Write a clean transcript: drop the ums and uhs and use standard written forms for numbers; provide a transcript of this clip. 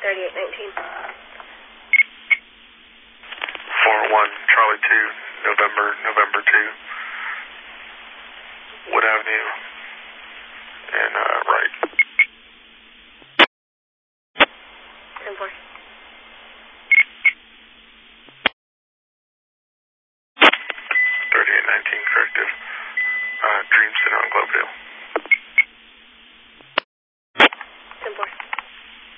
3819. 4-1, Charlie 2, November 2. Wood Avenue, and right. 10-4. 3819, corrective. Dream Center on Globedale.